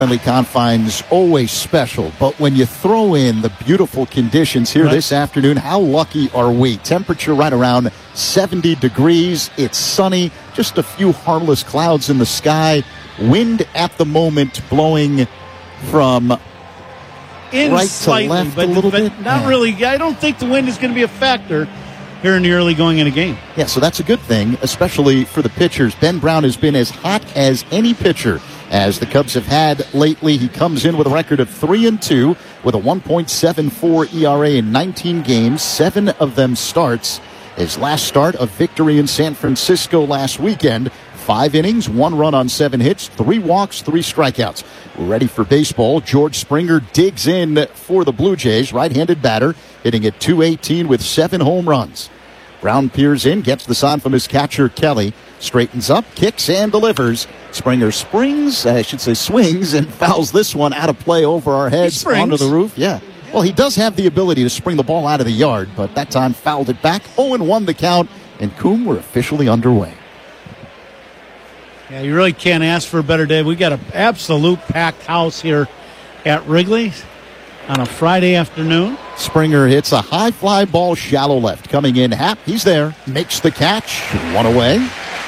Friendly confines, always special, but when you throw in the beautiful conditions here this afternoon, how lucky are we? Temperature right around 70 degrees. It's sunny, just a few harmless clouds in the sky. Wind at the moment blowing from right slightly, to left but, a little bit. Not really. I don't think the wind is going to be a factor here in the early going in a game. Yeah, so that's a good thing, especially for the pitchers. Ben Brown has been as hot as any pitcher as the Cubs have had lately. He comes in with a record of 3-2 with a 1.74 ERA in 19 games, 7 of them starts. His last start, a victory in San Francisco last weekend. 5 innings, 1 run on 7 hits, 3 walks, 3 strikeouts. We're ready for baseball. George Springer digs in for the Blue Jays, right-handed batter, hitting at .218 with 7 home runs. Brown peers in, gets the sign from his catcher, Kelly. Straightens up, kicks, and delivers. Springer swings, and fouls this one out of play over our heads onto the roof. Yeah. Well, he does have the ability to spring the ball out of the yard, but that time fouled it back. 0-1 the count, and Coom were officially underway. Yeah, you really can't ask for a better day. We got an absolute packed house here at Wrigley on a Friday afternoon. Springer hits a high fly ball shallow left. Coming in, Happ, he's there. Makes the catch. 1 away.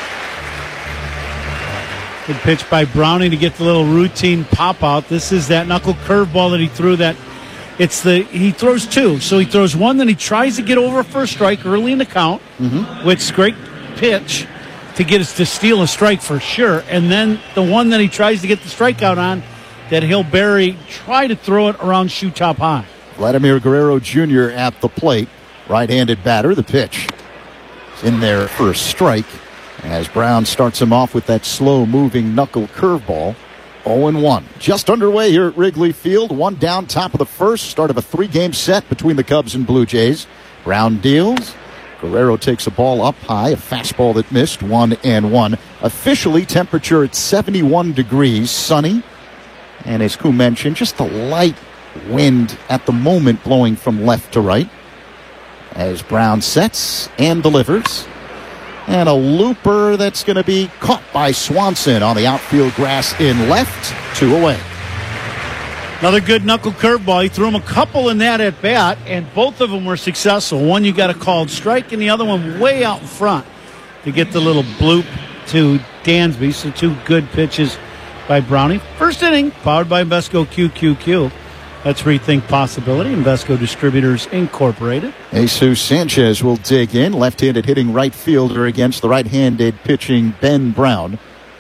Good pitch by Browning to get the little routine pop out. This is that knuckle curveball that he threw. He throws 2. So he throws 1, then he tries to get over for a strike early in the count, which is great pitch to get us to steal a strike for sure. And then the one that he tries to get the strikeout on, that he'll try to throw it around shoe top high. Vladimir Guerrero Jr. at the plate. Right-handed batter. The pitch is in there for a strike as Brown starts him off with that slow-moving knuckle curveball. 0-1. Just underway here at Wrigley Field. 1 down, top of the first. Start of a 3-game set between the Cubs and Blue Jays. Brown deals. Guerrero takes a ball up high, a fastball that missed. 1-1. Officially, temperature at 71 degrees, sunny. And as Coom mentioned, just a light wind at the moment blowing from left to right. As Brown sets and delivers. And a looper that's going to be caught by Swanson on the outfield grass in left. 2 away. Another good knuckle curveball. He threw him a couple in that at bat, and both of them were successful. One you got a called strike, and the other one way out in front to get the little bloop to Dansby. So 2 good pitches by Browning. First inning, powered by Invesco QQQ. Let's rethink possibility. Invesco Distributors Incorporated. Jesus Sanchez will dig in. Left-handed hitting right fielder against the right-handed pitching Ben Brown.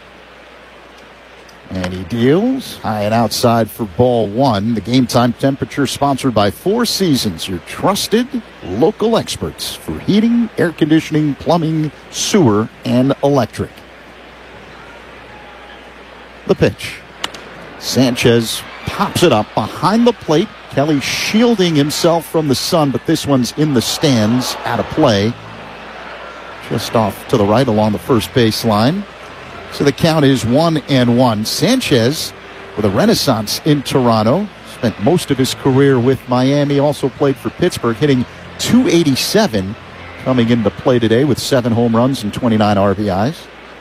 And he deals high and outside for ball 1. The game time temperature sponsored by Four Seasons, your trusted local experts for heating, air conditioning, plumbing, sewer, and electric. The pitch. Sanchez pops it up behind the plate. Kelly shielding himself from the sun, but this one's in the stands, out of play. Just off to the right along the first baseline. So the count is 1-1. Sanchez with a renaissance in Toronto. Spent most of his career with Miami. Also played for Pittsburgh, hitting .287. Coming into play today with 7 home runs and 29 RBIs.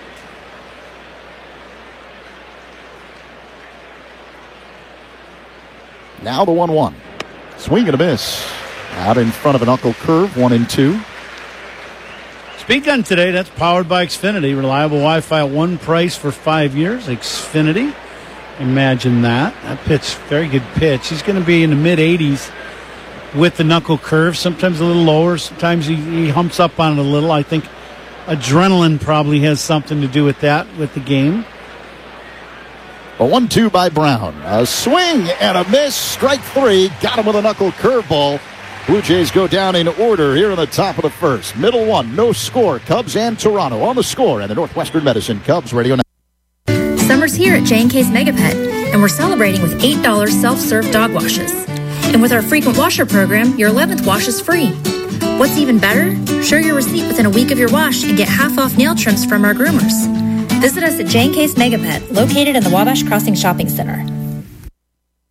Now the 1-1. Swing and a miss. Out in front of a knuckle curve, 1-2. Speed Gun today, that's powered by Xfinity. Reliable Wi-Fi at one price for 5 years. Xfinity. Imagine that. That pitch, very good pitch. He's going to be in the mid-80s with the knuckle curve. Sometimes a little lower. Sometimes he humps up on it a little. I think adrenaline probably has something to do with that, with the game. A 1-2 by Brown. A swing and a miss. Strike 3. Got him with a knuckle curveball. Blue Jays go down in order here in the top of the first. Middle 1, no score. Cubs and Toronto on the score. And the Northwestern Medicine Cubs Radio now. Summer's here at J&K's Mega Pet, and we're celebrating with $8 self-serve dog washes. And with our frequent washer program, your 11th wash is free. What's even better? Share your receipt within a week of your wash and get half off nail trims from our groomers. Visit us at J&K's Mega Pet, located in the Wabash Crossing Shopping Center.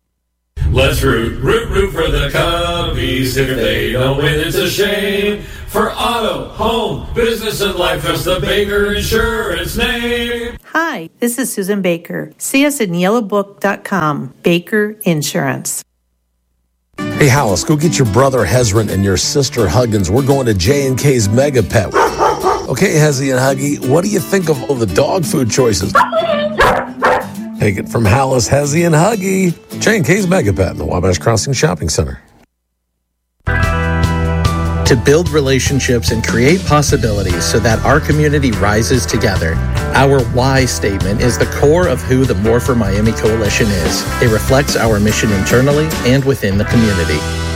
Let's root for the Cubbies. If they don't win, it's a shame. For auto, home, business, and life, that's the Baker Insurance name. Hi, this is Susan Baker. See us at yellowbook.com. Baker Insurance. Hey, Hollis, go get your brother Hezron and your sister Huggins. We're going to J&K's Mega Pet. Okay, Hezzy and Huggy, what do you think of all the dog food choices? Take it from Hollis, Hezzy, and Huggy. J&K's Mega Pet in the Wabash Crossing Shopping Center. To build relationships and create possibilities so that our community rises together. Our why statement is the core of who the More for Miami Coalition is. It reflects our mission internally and within the community.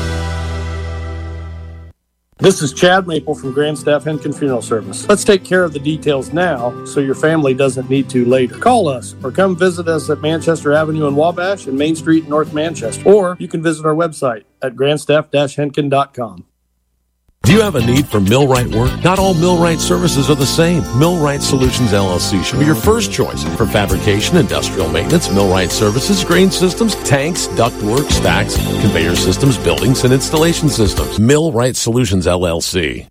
This is Chad Maple from Grand Staff Henkin Funeral Service. Let's take care of the details now so your family doesn't need to later. Call us or come visit us at Manchester Avenue in Wabash and Main Street in North Manchester. Or you can visit our website at grandstaff-henkin.com. Do you have a need for millwright work? Not all millwright services are the same. Millwright Solutions LLC should be your first choice for fabrication, industrial maintenance, millwright services, grain systems, tanks, ductwork, stacks, conveyor systems, buildings, and installation systems. Millwright Solutions LLC.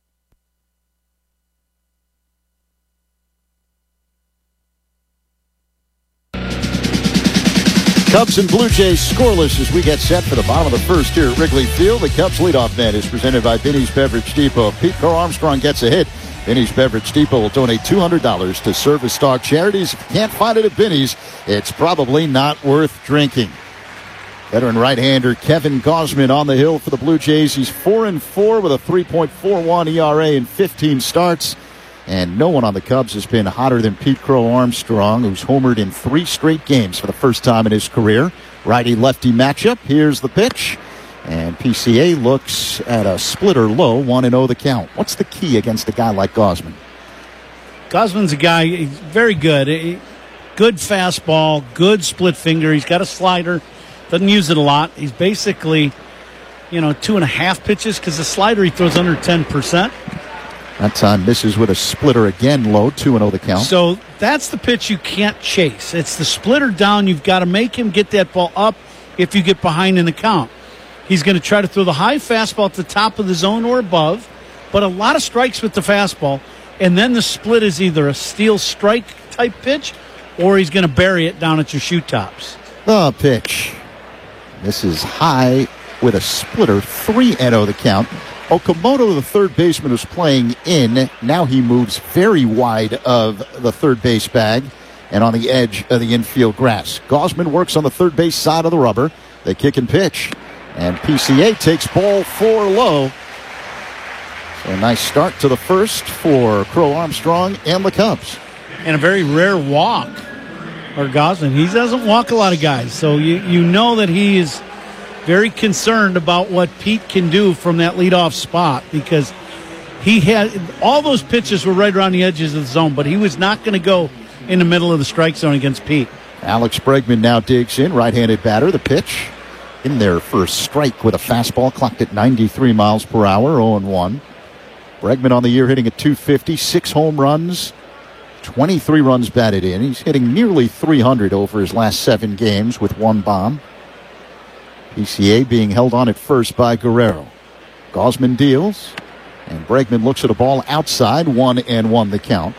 Cubs and Blue Jays scoreless as we get set for the bottom of the first here at Wrigley Field. The Cubs leadoff net is presented by Binny's Beverage Depot. Pete Crow Armstrong gets a hit. Binny's Beverage Depot will donate $200 to Service Dog Charities. If you can't find it at Binny's, it's probably not worth drinking. Veteran right-hander Kevin Gausman on the hill for the Blue Jays. He's 4-4 with a 3.41 ERA in 15 starts. And no one on the Cubs has been hotter than Pete Crow Armstrong, who's homered in 3 straight games for the first time in his career. Righty-lefty matchup. Here's the pitch. And PCA looks at a splitter low, 1-0 the count. What's the key against a guy like Gausman? Gausman's a guy, he's very good. Good fastball, good split finger. He's got a slider. Doesn't use it a lot. He's basically, 2.5 pitches because the slider he throws under 10%. That time misses with a splitter again low, 2-0 the count. So that's the pitch you can't chase. It's the splitter down. You've got to make him get that ball up if you get behind in the count. He's going to try to throw the high fastball at the top of the zone or above, but a lot of strikes with the fastball. And then the split is either a steal strike type pitch or he's going to bury it down at your shoot tops. The pitch. This is high with a splitter, 3-0 the count. Okamoto, the third baseman, is playing in. Now he moves very wide of the third base bag and on the edge of the infield grass. Gausman works on the third base side of the rubber. They kick and pitch. And PCA takes ball 4 low. So a nice start to the first for Crow Armstrong and the Cubs. And a very rare walk for Gausman. He doesn't walk a lot of guys. So you know that he is very concerned about what Pete can do from that leadoff spot because he had all those pitches were right around the edges of the zone, but he was not going to go in the middle of the strike zone against Pete. Alex Bregman now digs in, right-handed batter. The pitch in there for a strike with a fastball clocked at 93 miles per hour, 0-1. Bregman on the year hitting at .250, 6 home runs, 23 runs batted in. He's hitting nearly 300 over his last 7 games with 1 bomb. PCA being held on at first by Guerrero. Gausman deals, and Bregman looks at a ball outside, 1-1 the count.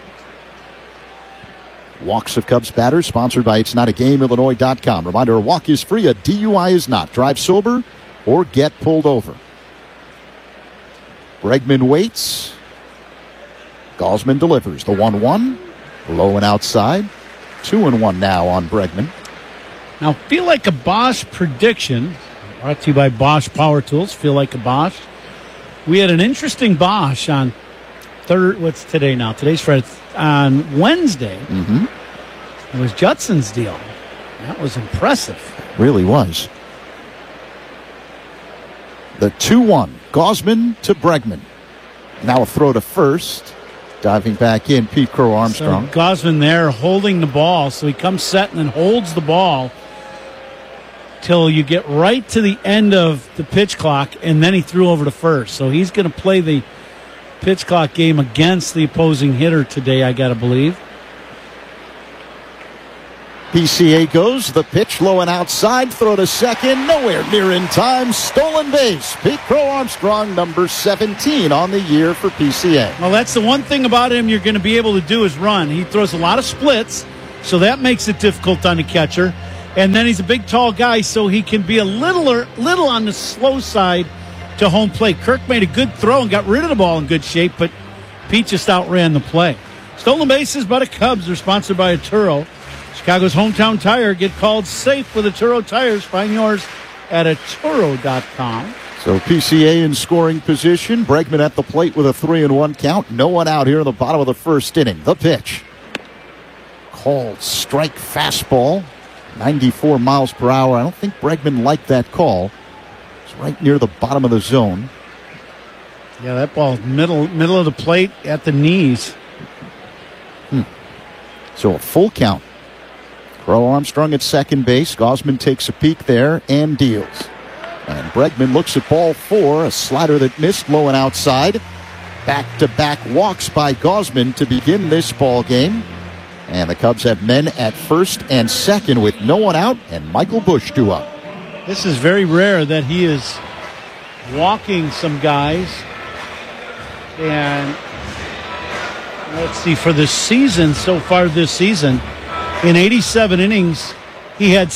Walks of Cubs batters, sponsored by It'sNotAGameIllinois.com. Reminder, a walk is free, a DUI is not. Drive sober or get pulled over. Bregman waits. Gausman delivers the 1-1. Low and outside. 2-1 now on Bregman. Now, Feel Like a Bosch prediction, brought to you by Bosch Power Tools. Feel Like a Bosch. We had an interesting Bosch on what's today now? Today's Friday. On Wednesday, It was Judson's deal. That was impressive. Really was. The 2-1. Gausman to Bregman. Now a throw to first. Diving back in, Pete Crow Armstrong. So Gausman there holding the ball. So he comes set and then holds the ball till you get right to the end of the pitch clock, and then he threw over to first. So he's going to play the pitch clock game against the opposing hitter today, I got to believe. PCA goes, the pitch low and outside, throw to second, nowhere near in time, stolen base. Pete Crow Armstrong, number 17 on the year for PCA. Well, that's the one thing about him you're going to be able to do is run. He throws a lot of splits, so that makes it difficult on the catcher. And then he's a big, tall guy, so he can be a little on the slow side to home plate. Kirk made a good throw and got rid of the ball in good shape, but Pete just outran the play. Stolen bases by the Cubs. They're sponsored by Atturo. Chicago's hometown tire. Get called safe with Atturo tires. Find yours at Atturo.com. So PCA in scoring position. Bregman at the plate with a 3-1 count. No one out here in the bottom of the first inning. The pitch. Called strike fastball. 94 miles per hour. I don't think Bregman liked that call. It's right near the bottom of the zone. Yeah, that ball middle of the plate at the knees. So a full count. Crow Armstrong at second base. Gausman takes a peek there and deals. And Bregman looks at ball 4, a slider that missed low and outside. Back-to-back walks by Gausman to begin this ball game. And the Cubs have men at first and second with no one out and Michael Busch due up. This is very rare that he is walking some guys. And let's see, for the season, so far this season, in 87 innings, he had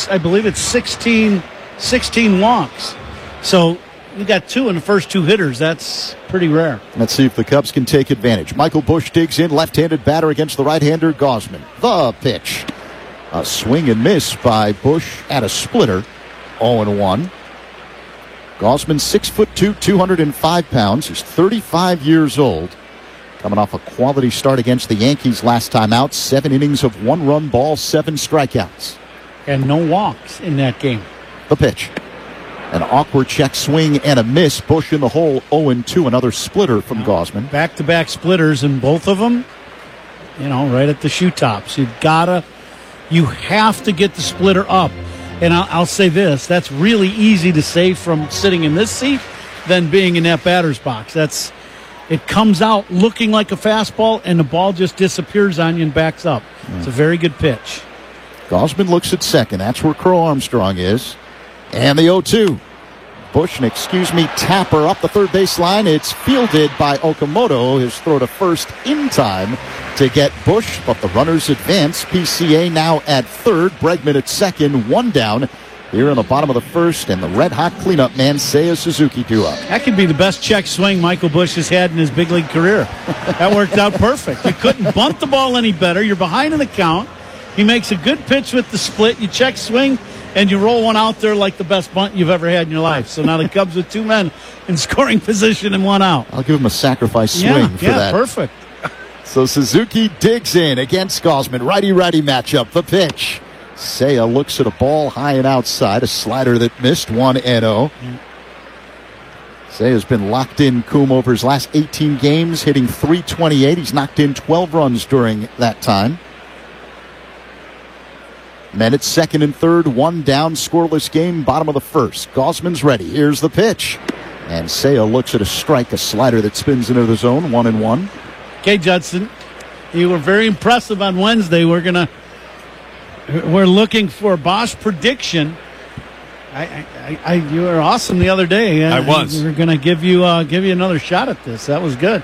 16 walks. So you got 2 in the first 2 hitters. That's pretty rare. Let's see if the Cubs can take advantage. Michael Busch digs in, left-handed batter against the right-hander Gausman. The pitch. A swing and miss by Busch at a splitter. 0-1. Gausman, 6'2", 205 pounds. He's 35 years old. Coming off a quality start against the Yankees last time out. 7 innings of 1-run ball, 7 strikeouts. And no walks in that game. The pitch. An awkward check swing and a miss. Busch in the hole, 0-2. Another splitter from Gausman. Back-to-back splitters, and both of them, right at the shoe tops. You have to get the splitter up. And I'll say this, that's really easy to say from sitting in this seat than being in that batter's box. It comes out looking like a fastball, and the ball just disappears on you and backs up. It's a very good pitch. Gausman looks at second. That's where Crow Armstrong is. And the 0-2. Busch, tapper up the third baseline. It's fielded by Okamoto. His throw to first in time to get Busch, but the runners advance. PCA now at third. Bregman at second. 1 down here in the bottom of the first, and the red-hot cleanup man, Seiya Suzuki, due up. That could be the best check swing Michael Busch has had in his big league career. That worked out perfect. You couldn't bunt the ball any better. You're behind in the count. He makes a good pitch with the split. You check swing, and you roll one out there like the best bunt you've ever had in your life. So now the Cubs with 2 men in scoring position and 1 out. I'll give him a sacrifice swing for that. Yeah, perfect. So Suzuki digs in against Gausman. Righty-righty matchup. The pitch. Seiya looks at a ball high and outside. A slider that missed. 1-0. Seiya's been locked in, Coom, over his last 18 games, hitting .328. He's knocked in 12 runs during that time. Men at second and third, 1 down, scoreless game, bottom of the first. Gausman's ready. Here's the pitch. And Seiya looks at a strike, a slider that spins into the zone, 1-1. Okay, Judson, you were very impressive on Wednesday. We're looking for Bosch prediction. You were awesome the other day. I was. We're going to give you another shot at this. That was good.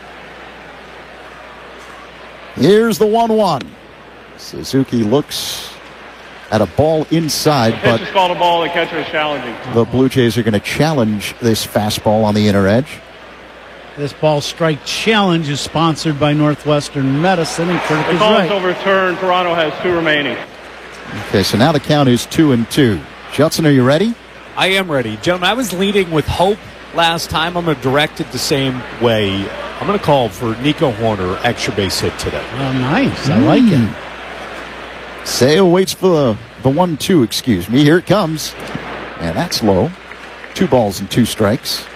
Here's the 1-1. Suzuki looks at a ball inside, but pitch is called a ball. The catcher is challenging. The Blue Jays are going to challenge this fastball on the inner edge. This ball strike challenge is sponsored by Northwestern Medicine, and Kirk is call right. is overturned. Toronto has 2 remaining. Okay, so now the count is 2-2. Judson, are you ready? I am ready. Gentlemen, I was leading with hope last time. I'm going to direct it the same way. I'm going to call for Nico Horner extra base hit today. Oh, nice. I like it. Seiya waits for the 1-2, Here it comes. And that's low. 2 balls and 2 strikes.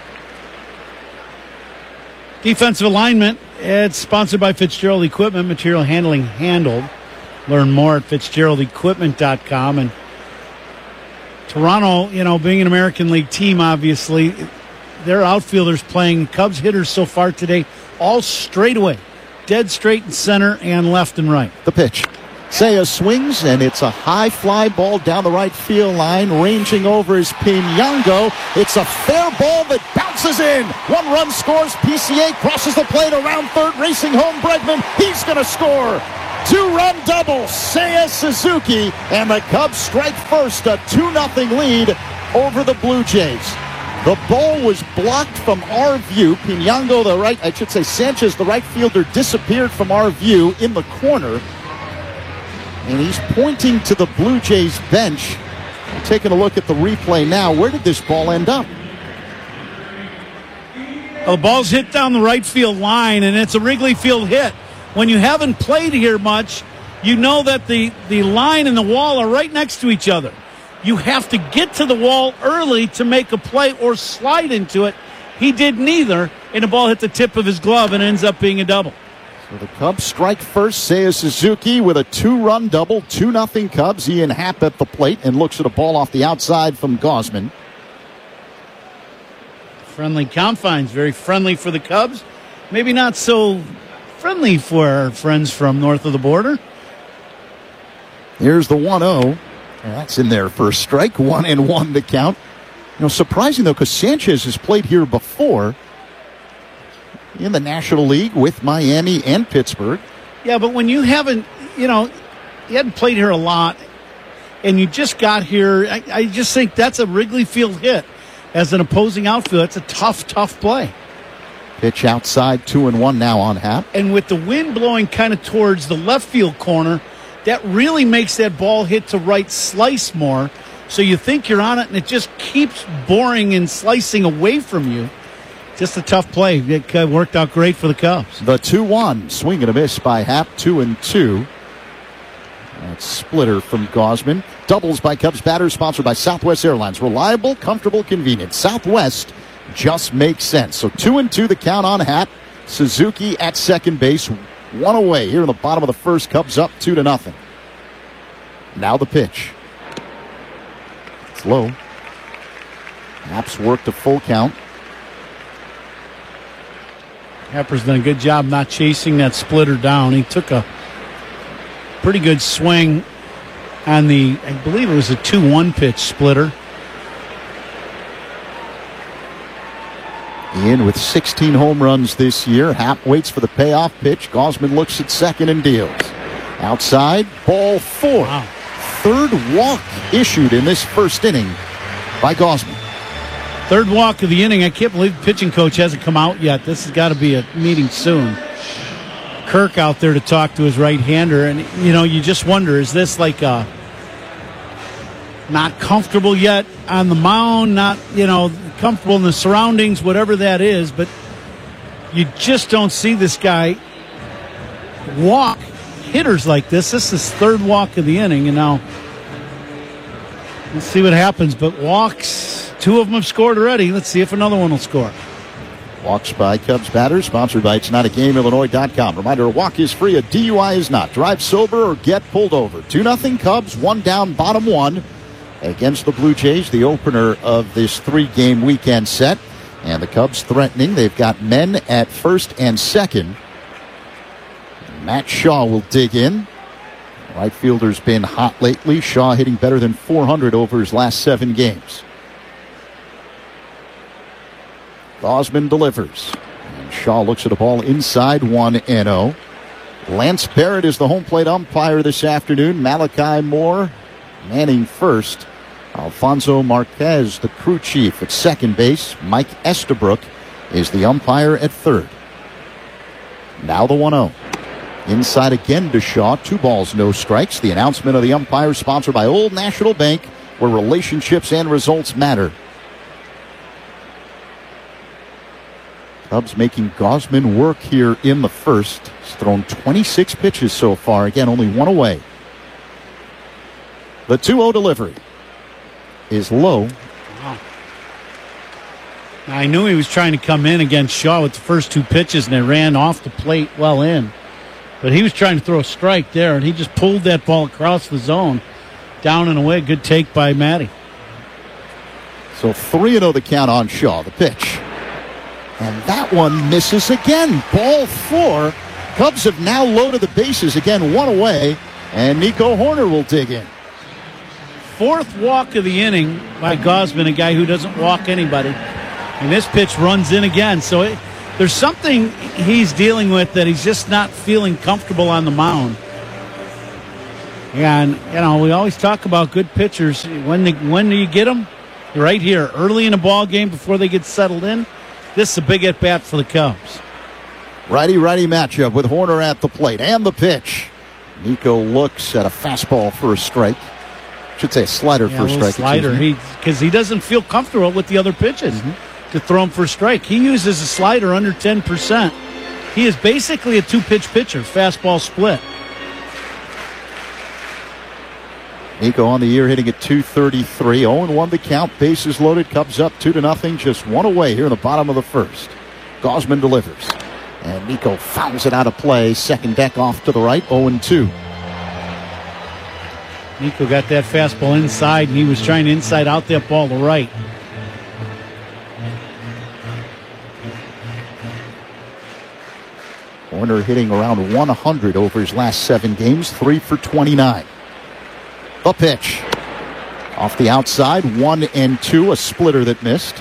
Defensive alignment. It's sponsored by Fitzgerald Equipment. Material handling handled. Learn more at FitzgeraldEquipment.com. And Toronto, being an American League team, obviously, their outfielders playing Cubs hitters so far today, all straight away. Dead straight in center and left and right. The pitch. Seiya swings, and it's a high fly ball down the right field line. Ranging over is Pinyango. It's a fair ball that bounces in. 1 run scores. PCA crosses the plate around third. Racing home Bregman. He's going to score. 2-run double. Seiya Suzuki. And the Cubs strike first. A 2-0 lead over the Blue Jays. The ball was blocked from our view. Pinyango, Sanchez, the right fielder, disappeared from our view in the corner. And he's pointing to the Blue Jays bench. Taking a look at the replay now. Where did this ball end up? Well, the ball's hit down the right field line, and it's a Wrigley Field hit. When you haven't played here much, you know that the line and the wall are right next to each other. You have to get to the wall early to make a play or slide into it. He did neither, and the ball hit the tip of his glove and ends up being a double. So the Cubs strike first. Seiya Suzuki with a 2-run double. 2-0 Cubs. Ian Happ at the plate and looks at a ball off the outside from Gausman. Friendly confines. Very friendly for the Cubs. Maybe not so friendly for our friends from north of the border. Here's the 1-0. That's in there for a strike. 1-1 the count. Surprising, though, because Sanchez has played here before in the National League with Miami and Pittsburgh. Yeah, but when you haven't, you hadn't played here a lot, and you just got here, I just think that's a Wrigley Field hit. As an opposing outfield, it's a tough play. Pitch outside, 2-1 now on Happ. And with the wind blowing kind of towards the left field corner, that really makes that ball hit to right slice more. So you think you're on it, and it just keeps boring and slicing away from you. Just a tough play. It worked out great for the Cubs. The 2-1, swing and a miss by Happ, 2-2. That's splitter from Gausman. Doubles by Cubs batters, sponsored by Southwest Airlines. Reliable, comfortable, convenient. Southwest just makes sense. So 2-2 the count on Happ. Suzuki at second base. 1 away here in the bottom of the first. Cubs up 2-0. Now the pitch. It's low. Happ's worked a full count. Happer's done a good job not chasing that splitter down. He took a pretty good swing on the, I believe it was a 2-1 pitch splitter. Ian with 16 home runs this year. Happ waits for the payoff pitch. Gausman looks at second and deals. Outside, ball 4. Wow. Third walk issued in this first inning by Gausman. Third walk of the inning. I can't believe the pitching coach hasn't come out yet. This has got to be a meeting soon. Kirk out there to talk to his right-hander, and you just wonder, is this like a not comfortable yet on the mound, not comfortable in the surroundings, whatever that is, but you just don't see this guy walk hitters like this. This is third walk of the inning, and now let's see what happens. But walks, 2 of them have scored already. Let's see if another one will score. Walks by Cubs batters, sponsored by It'sNotAGameIllinois.com. Reminder, a walk is free, a DUI is not. Drive sober or get pulled over. 2-0 Cubs, 1 down, bottom 1 against the Blue Jays, the opener of this 3-game weekend set. And the Cubs threatening. They've got men at first and second. Matt Shaw will dig in. Right fielder's been hot lately. Shaw hitting better than 400 over his last 7 games. Gausman delivers. And Shaw looks at a ball inside, 1-0. Lance Barrett is the home plate umpire this afternoon. Malachi Moore manning first. Alfonso Marquez, the crew chief, at second base. Mike Estabrook is the umpire at third. Now the 1-0. Inside again to Shaw. 2 balls, no strikes. The announcement of the umpire, sponsored by Old National Bank, where relationships and results matter. Cubs making Gausman work here in the first. He's thrown 26 pitches so far. Again, only 1 away. The 2-0 delivery is low. Wow. Now, I knew he was trying to come in against Shaw with the first 2 pitches, and they ran off the plate well in. But he was trying to throw a strike there, and he just pulled that ball across the zone. Down and away. Good take by Matty. So 3-0 the count on Shaw. The pitch. And that one misses again. Ball 4. Cubs have now loaded the bases again, 1 away. And Nico Horner will dig in. Fourth walk of the inning by Gausman, a guy who doesn't walk anybody. And this pitch runs in again. So there's something he's dealing with that he's just not feeling comfortable on the mound. And, we always talk about good pitchers. When do you get them? Right here, early in the ball game before they get settled in. This is a big at-bat for the Cubs. Righty-righty matchup with Horner at the plate. And the pitch. Nico looks at a fastball for a strike. Should say a slider for a strike. Slider, because he doesn't feel comfortable with the other pitches to throw him for a strike. He uses a slider under 10%. He is basically a two-pitch pitcher, fastball split. Nico on the year hitting at .233. 0-1 the count. Bases loaded. Cubs up 2-0. Just one away here in the bottom of the first. Gausman delivers. And Nico fouls it out of play. Second deck off to the right. 0-2. Nico got that fastball inside, and he was trying to inside out that ball to right. Horner hitting around 100 over his last 7 games. 3 for 29. The pitch. Off the outside, 1-2, a splitter that missed.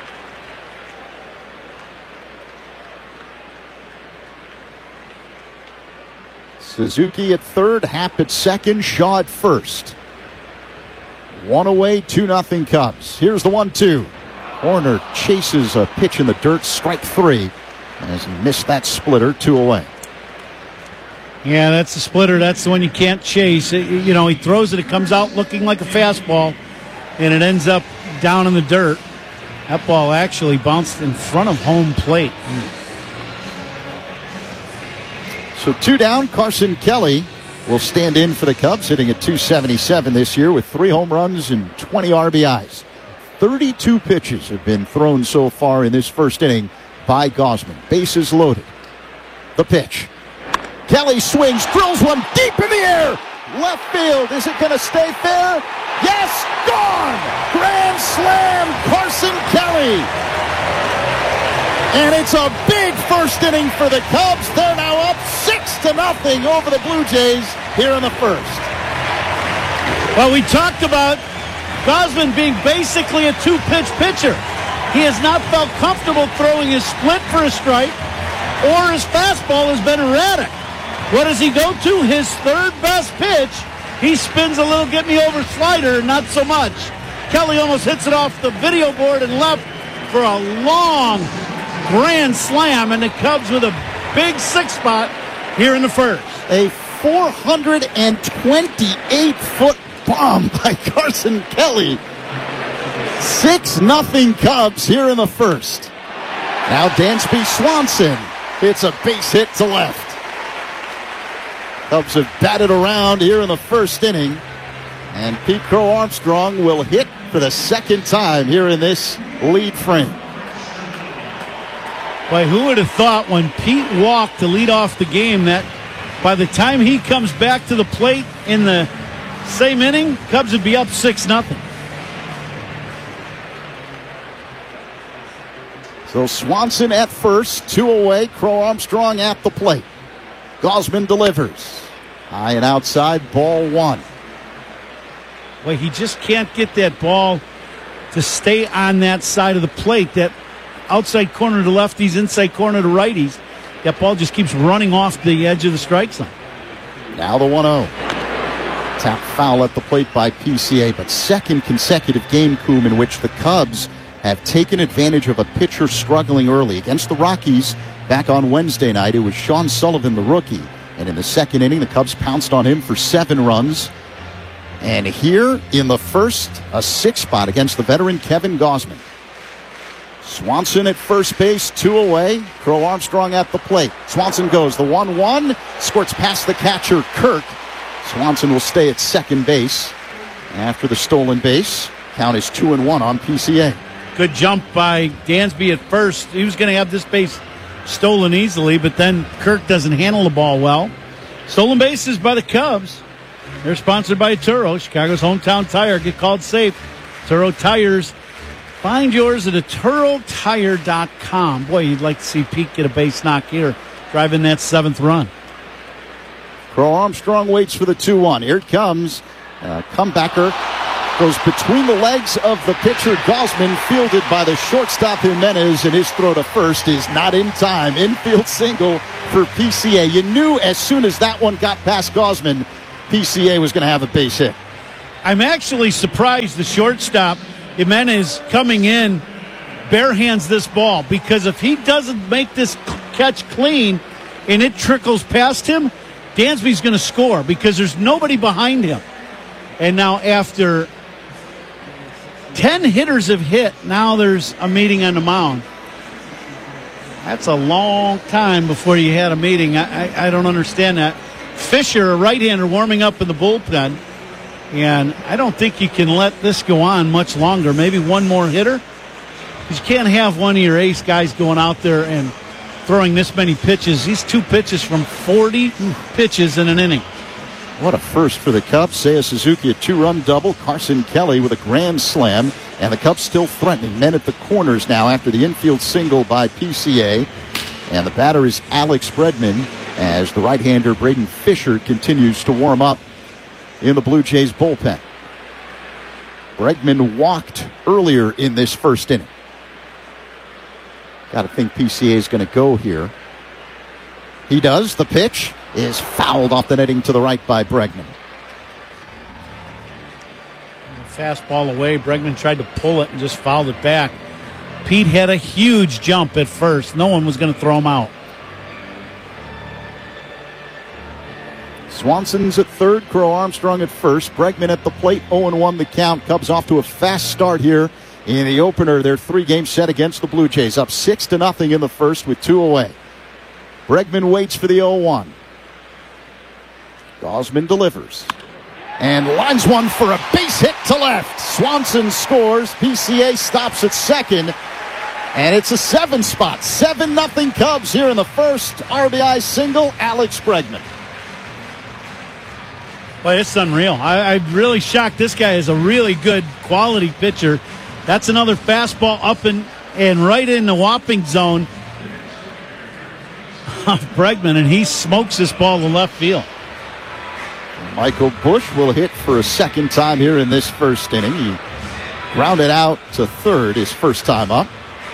Suzuki at third, Happ at second, Shaw at first. One away, 2-0 Cubs. Here's the 1-2. Horner chases a pitch in the dirt, strike 3. As he missed that splitter, 2 away. Yeah, that's the splitter. That's the one you can't chase. He throws it. It comes out looking like a fastball, and it ends up down in the dirt. That ball actually bounced in front of home plate. So 2 down. Carson Kelly will stand in for the Cubs, hitting at .277 this year with 3 home runs and 20 RBIs. 32 pitches have been thrown so far in this first inning by Gausman. Bases loaded. The pitch. Kelly swings, drills one deep in the air. Left field. Is it going to stay fair? Yes, gone! Grand slam, Carson Kelly. And it's a big first inning for the Cubs. They're now up 6-0 over the Blue Jays here in the first. Well, we talked about Gausman being basically a two-pitch pitcher. He has not felt comfortable throwing his split for a strike, or his fastball has been erratic. What does he go to? His third best pitch. He spins a little get-me-over slider, not so much. Kelly almost hits it off the video board and left for a long grand slam, and the Cubs with a big 6 spot here in the first. A 428-foot bomb by Carson Kelly. 6-0 Cubs here in the first. Now Dansby Swanson. It's a base hit to left. Cubs have batted around here in the first inning. And Pete Crow Armstrong will hit for the second time here in this lead frame. Boy, who would have thought when Pete walked to lead off the game that by the time he comes back to the plate in the same inning, Cubs would be up 6-0. So Swanson at first, 2 away. Crow Armstrong at the plate. Gausman delivers. High and outside, ball 1. Well, he just can't get that ball to stay on that side of the plate. That outside corner to lefties, inside corner to righties. That ball just keeps running off the edge of the strike zone. Now the 1-0. Tap foul at the plate by PCA, but second consecutive game, Coom, in which the Cubs have taken advantage of a pitcher struggling early. Against the Rockies back on Wednesday night, it was Sean Sullivan, the rookie. And in the second inning, the Cubs pounced on him for 7 runs. And here in the first, a 6 spot against the veteran Kevin Gausman. Swanson at first base, 2 away. Crow Armstrong at the plate. Swanson goes the 1-1, squirts past the catcher, Kirk. Swanson will stay at second base after the stolen base. Count is 2-1 on PCA. Good jump by Dansby at first. He was going to have this base stolen easily, but then Kirk doesn't handle the ball well. Stolen bases by the Cubs. They're sponsored by Turo, Chicago's hometown tire. Get called safe. Turo Tires. Find yours at TuroTire.com. Boy, you'd like to see Pete get a base knock here, driving that 7th run. Crow Armstrong waits for the 2-1. Here it comes. Comebacker goes between the legs of the pitcher, Gausman, fielded by the shortstop, Jimenez, and his throw to first is not in time. Infield single for PCA. You knew as soon as that one got past Gausman, PCA was going to have a base hit. I'm actually surprised the shortstop, Jimenez, coming in, bare hands this ball, because if he doesn't make this catch clean and it trickles past him, Dansby's going to score because there's nobody behind him. And now after 10 hitters have hit, now there's a meeting on the mound. That's a long time before you had a meeting. I don't understand that. Fisher, a right-hander, warming up in the bullpen. And I don't think you can let this go on much longer. Maybe one more hitter. You can't have one of your ace guys going out there and throwing this many pitches. These 2 pitches from 40 pitches in an inning. What a first for the Cubs. Seiya Suzuki a 2-run double. Carson Kelly with a grand slam. And the Cubs still threatening. Men at the corners now after the infield single by PCA. And the batter is Alex Bregman as the right-hander Braden Fisher continues to warm up in the Blue Jays bullpen. Bregman walked earlier in this first inning. Got to think PCA is going to go here. He does. The pitch is fouled off the netting to the right by Bregman. Fastball away. Bregman tried to pull it and just fouled it back. Pete had a huge jump at first. No one was going to throw him out. Swanson's at third. Crow Armstrong at first. Bregman at the plate. 0-1 the count. Cubs off to a fast start here in the opener. Their 3-game set against the Blue Jays. Up 6-0 in the first with 2 away. Bregman waits for the 0-1. Gausman delivers. And lines one for a base hit to left. Swanson scores. PCA stops at second. And it's a 7 spot. 7-0 Cubs here in the first. RBI single, Alex Bregman. Boy, it's unreal. I'm really shocked. This guy is a really good quality pitcher. That's another fastball up and right in the whopping zone of Bregman, and he smokes this ball to left field. Michael Busch will hit for a second time here in this first inning. He grounded out to third his first time up.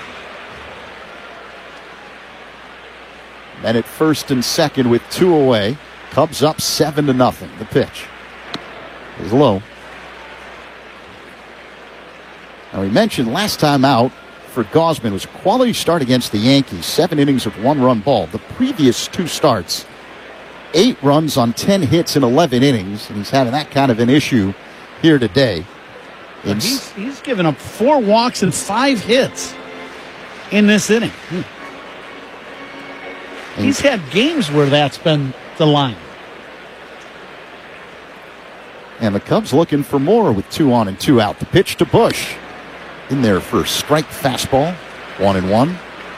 And at first and second with 2 away. Cubs up 7-0. The pitch is low. Now we mentioned last time out for Gausman was a quality start against the Yankees. 7 innings of 1-run ball. The previous 2 starts, 8 runs on 10 hits in 11 innings. And he's having that kind of an issue here today. He's given up 4 walks and 5 hits in this inning. He's had games where that's been the line. And the Cubs looking for more with 2 on and 2 out. The pitch to Busch. In there for a strike fastball. 1-1.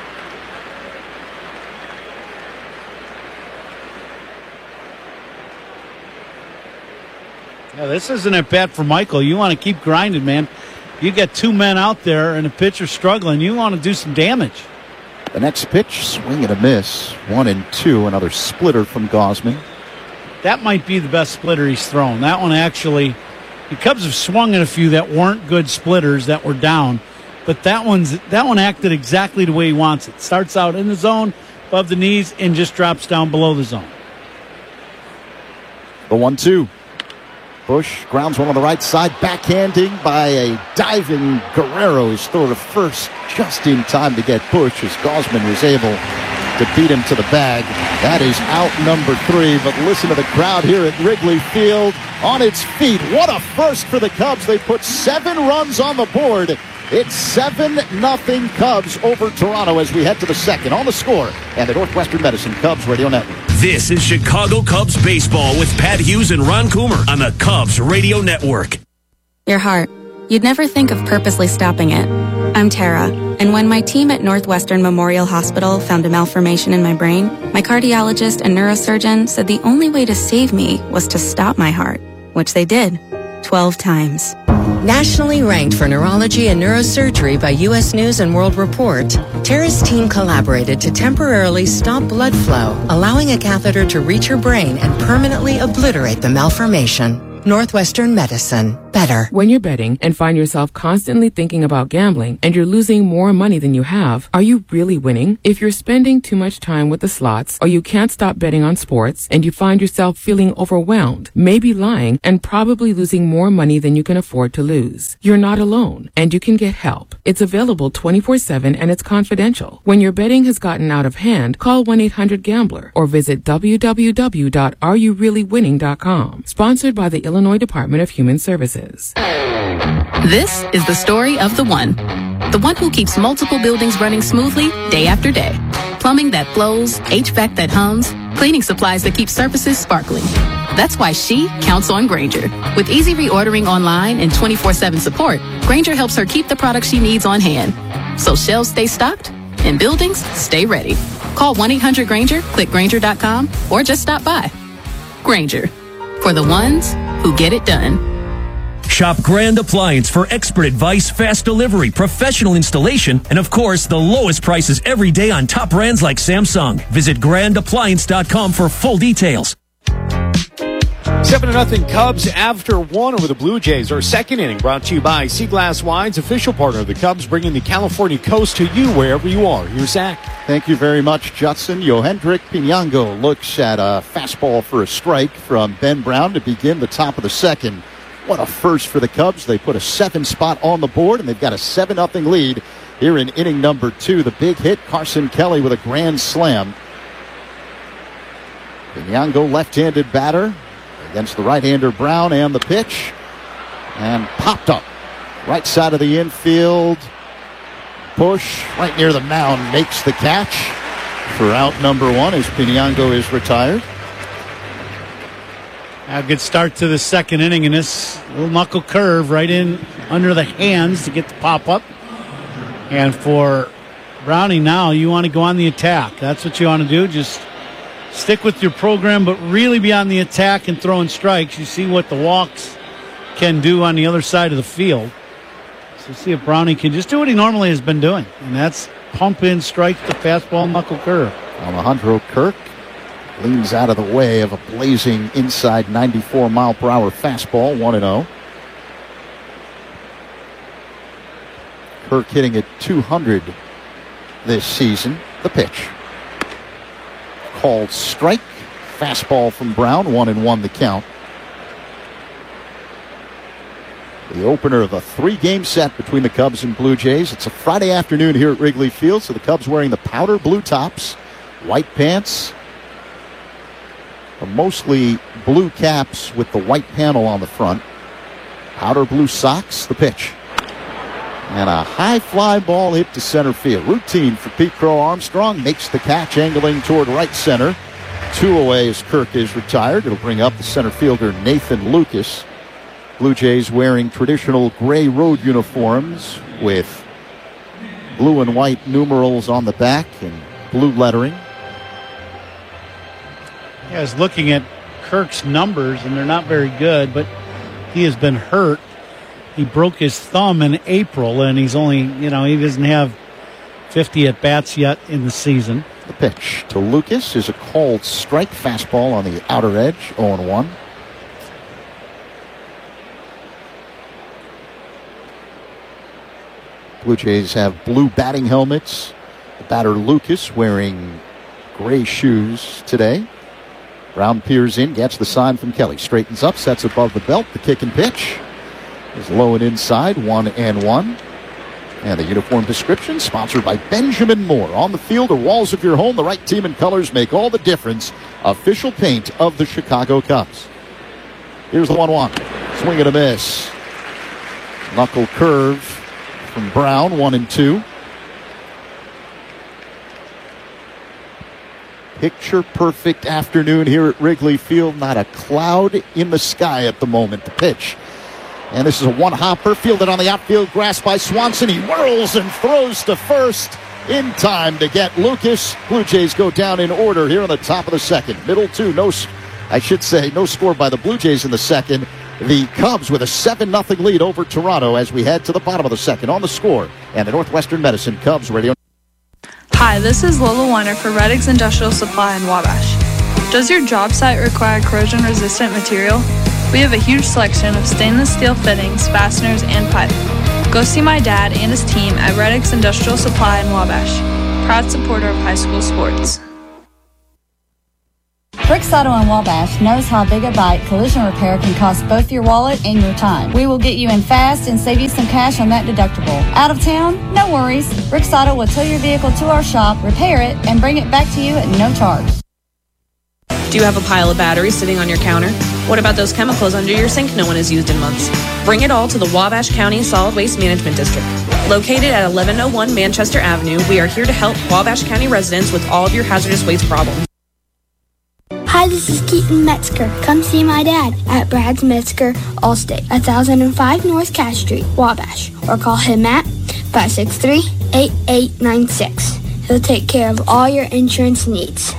Yeah, this isn't a bat for Michael. You want to keep grinding, man. You got 2 men out there and a pitcher struggling. You want to do some damage. The next pitch, swing and a miss. 1-2. Another splitter from Gausman. That might be the best splitter he's thrown. That one actually, the Cubs have swung at a few that weren't good splitters that were down, but that one acted exactly the way he wants it. Starts out in the zone, above the knees, and just drops down below the zone. The 1-2. Busch grounds one on the right side, backhanding by a diving Guerrero. His throw to first just in time to get Busch as Gausman was able to beat him to the bag. That is out number 3, but listen to the crowd here at Wrigley Field on its feet. What a first for the Cubs. They put 7 runs on the board. It's 7-0 Cubs over Toronto as we head to the second on the score and the Northwestern Medicine Cubs Radio Network. This is Chicago Cubs baseball with Pat Hughes and Ron Coomer on the Cubs Radio Network. Your heart. You'd never think of purposely stopping it. I'm Tara, and when my team at Northwestern Memorial Hospital found a malformation in my brain, my cardiologist and neurosurgeon said the only way to save me was to stop my heart, which they did, 12 times. Nationally ranked for neurology and neurosurgery by U.S. News and World Report, Tara's team collaborated to temporarily stop blood flow, allowing a catheter to reach her brain and permanently obliterate the malformation. Northwestern Medicine. Better. When you're betting and find yourself constantly thinking about gambling and you're losing more money than you have, are you really winning? If you're spending too much time with the slots or you can't stop betting on sports and you find yourself feeling overwhelmed, maybe lying, and probably losing more money than you can afford to lose, you're not alone and you can get help. It's available 24/7 and it's confidential. When your betting has gotten out of hand, call 1-800-GAMBLER or visit www.areyoureallywinning.com. Sponsored by the Illinois Department of Human Services. This is the story of the one who keeps multiple buildings running smoothly day after day. Plumbing that flows, HVAC that hums, cleaning supplies that keep surfaces sparkling. That's why she counts on Grainger. With easy reordering online and 24/7 support, Grainger helps her keep the products she needs on hand. So shelves stay stocked and buildings stay ready. Call 1-800-GRAINGER, click Grainger.com, or just stop by. Grainger, for the ones who get it done. Shop Grand Appliance for expert advice, fast delivery, professional installation, and of course, the lowest prices every day on top brands like Samsung. Visit grandappliance.com for full details. 7-0 Cubs after one over the Blue Jays. Our second inning brought to you by Sea Glass Wines, official partner of the Cubs, bringing the California coast to you wherever you are. Here's Zach. Thank you very much, Judson. Yohendrick Pinango looks at a fastball for a strike from Ben Brown to begin the top of the second. What a first for the Cubs. They put a 7 spot on the board, and they've got a 7-0 lead here in inning number 2. The big hit, Carson Kelly with a grand slam. Pinango, left-handed batter against the right-hander Brown, and the pitch. And popped up. Right side of the infield. Push right near the mound, makes the catch for out number 1 as Pinango is retired. A good start to the second inning, and this little knuckle curve right in under the hands to get the pop-up. And for Browning now, you want to go on the attack. That's what you want to do. Just stick with your program, but really be on the attack and throwing strikes. You see what the walks can do on the other side of the field. So see if Browning can just do what he normally has been doing, and that's pump in strikes to fastball knuckle curve. Alejandro Kirk leans out of the way of a blazing inside 94-mile-per-hour fastball, 1-0. Kirk hitting at 200 this season. The pitch. Called strike. Fastball from Brown, 1-1 the count. The opener of a 3-game set between the Cubs and Blue Jays. It's a Friday afternoon here at Wrigley Field, so the Cubs wearing the powder blue tops, white pants, mostly blue caps with the white panel on the front. Powder blue socks, the pitch. And a high fly ball hit to center field. Routine for Pete Crow. Armstrong makes the catch, angling toward right center. 2 away as Kirk is retired. It'll bring up the center fielder Nathan Lucas. Blue Jays wearing traditional gray road uniforms with blue and white numerals on the back and blue lettering. I was looking at Kirk's numbers, and they're not very good, but he has been hurt. He broke his thumb in April, and he's only, he doesn't have 50 at-bats yet in the season. The pitch to Lucas is a called strike. Fastball on the outer edge, 0-1. Blue Jays have blue batting helmets. The batter Lucas wearing gray shoes today. Brown peers in, gets the sign from Kelly. Straightens up, sets above the belt. The kick and pitch is low and inside, 1-1. And the uniform description, sponsored by Benjamin Moore. On the field or walls of your home, the right team and colors make all the difference. Official paint of the Chicago Cubs. Here's the 1-1. Swing and a miss. Knuckle curve from Brown, 1-2. Picture perfect afternoon here at Wrigley Field. Not a cloud in the sky at the moment. The pitch. And this is a one-hopper fielded on the outfield grass by Swanson. He whirls and throws to first in time to get Lucas. Blue Jays go down in order here on the top of the second. Middle 2, no score by the Blue Jays in the second. the Cubs with a 7-0 lead over Toronto as we head to the bottom of the second. On the score, and the Northwestern Medicine Cubs radio. Hi, this is Lola Warner for Reddix Industrial Supply in Wabash. Does your job site require corrosion-resistant material? We have a huge selection of stainless steel fittings, fasteners, and pipe. Go see my dad and his team at Reddix Industrial Supply in Wabash. Proud supporter of high school sports. Bricks Auto in Wabash knows how big a bite collision repair can cost both your wallet and your time. We will get you in fast and save you some cash on that deductible. Out of town? No worries. Bricks Auto will tow your vehicle to our shop, repair it, and bring it back to you at no charge. Do you have a pile of batteries sitting on your counter? What about those chemicals under your sink no one has used in months? Bring it all to the Wabash County Solid Waste Management District. Located at 1101 Manchester Avenue, we are here to help Wabash County residents with all of your hazardous waste problems. Hi, this is Keaton Metzger. Come see my dad at Brad's Metzger Allstate, 1005 North Cash Street, Wabash, or call him at 563-8896. He'll take care of all your insurance needs.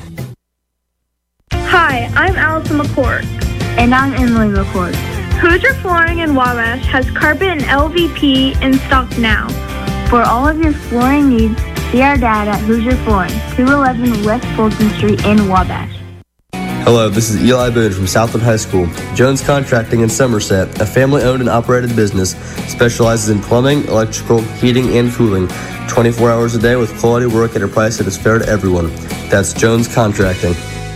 Hi, I'm Allison McCord. And I'm Emily McCord. Hoosier Flooring in Wabash has carpet and LVP in stock now. For all of your flooring needs, see our dad at Hoosier Flooring, 211 West Fulton Street in Wabash. Hello, this is Eli Boone from Southwood High School. Jones Contracting in Somerset, a family-owned and operated business, specializes in plumbing, electrical, heating, and cooling, 24 hours a day with quality work at a price that is fair to everyone. That's Jones Contracting.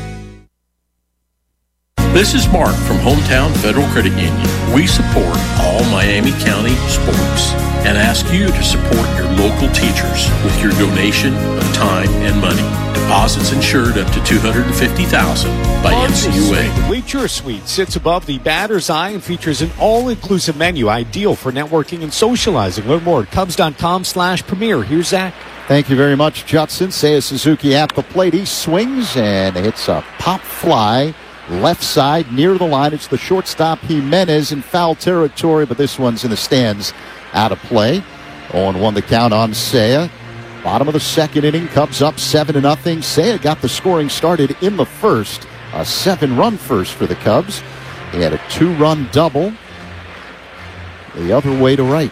This is Mark from Hometown Federal Credit Union. We support all Miami County sports and ask you to support your local teachers with your donation of time and money. Deposits insured up to $250,000 by NCUA. The Bleacher Suite sits above the batter's eye and features an all-inclusive menu ideal for networking and socializing. Learn more at Cubs.com/premier. Here's Zach. Thank you very much, Judson. Seiya Suzuki at the plate. He swings and hits a pop fly. Left side near the line. It's the shortstop Jimenez in foul territory, but this one's in the stands out of play. 0-1 the count on Seiya. Bottom of the second inning, Cubs up 7-0. Seiya got the scoring started in the first. A 7-run first for the Cubs. He had a 2-run double the other way to right.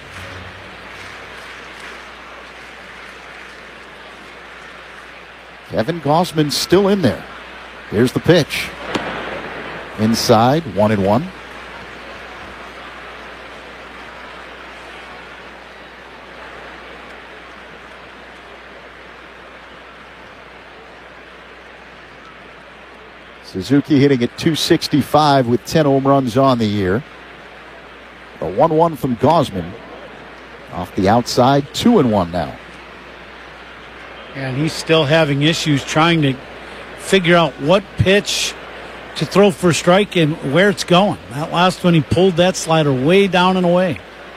Kevin Gausman still in there. Here's the pitch. Inside, 1-1. Suzuki hitting at .265 with 10 home runs on the year. A 1-1 from Gausman. Off the outside, 2-1 now. And he's still having issues trying to figure out what pitch to throw for a strike and where it's going. That last one, he pulled that slider way down and away.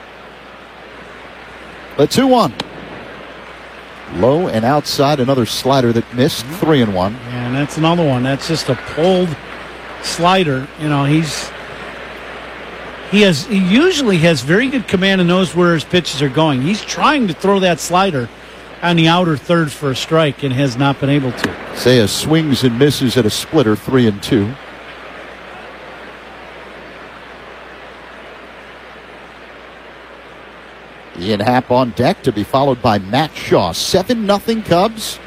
The 2-1. Low and outside, another slider that missed. 3-1. And that's another one. That's just a pulled slider. You know, he usually has very good command and knows where his pitches are going. He's trying to throw that slider on the outer third for a strike and has not been able to. Seiya swings and misses at a splitter, 3-2. Ian Happ on deck to be followed by Matt Shaw. 7-0 Cubs.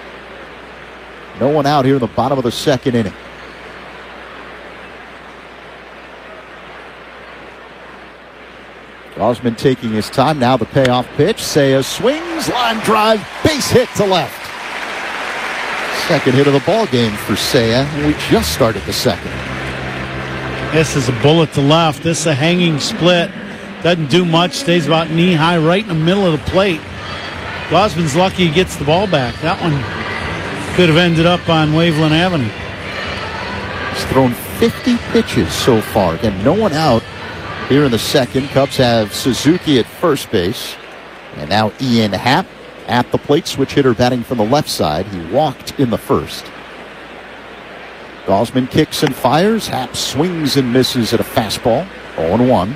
No one out here in the bottom of the second inning. Gausman taking his time. Now the payoff pitch. Seiya swings, line drive, base hit to left. Second hit of the ball game for Seiya, and we just started the second. This is a bullet to left. This is a hanging split. Doesn't do much. Stays about knee high, right in the middle of the plate. Gausman's lucky he gets the ball back. That one could have ended up on Waveland Avenue. He's thrown 50 pitches so far. Again, no one out here in the second. Cubs have Suzuki at first base. And now Ian Happ at the plate. Switch hitter batting from the left side. He walked in the first. Gausman kicks and fires. Happ swings and misses at a fastball. 0-1.